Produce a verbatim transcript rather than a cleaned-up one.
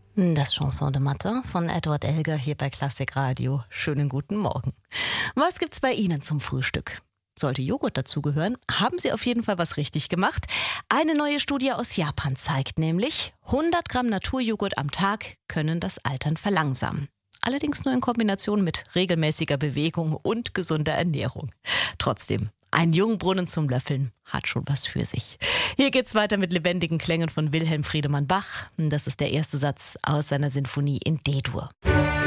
Das Chanson de Matin von Edward Elgar hier bei Klassik Radio. Schönen guten Morgen. Was gibt's bei Ihnen zum Frühstück? Sollte Joghurt dazugehören, haben Sie auf jeden Fall was richtig gemacht. Eine neue Studie aus Japan zeigt nämlich, hundert Gramm Naturjoghurt am Tag können das Altern verlangsamen. Allerdings nur in Kombination mit regelmäßiger Bewegung und gesunder Ernährung. Trotzdem, ein Jungbrunnen zum Löffeln hat schon was für sich. Hier geht's weiter mit lebendigen Klängen von Wilhelm Friedemann Bach. Das ist der erste Satz aus seiner Sinfonie in D-Dur.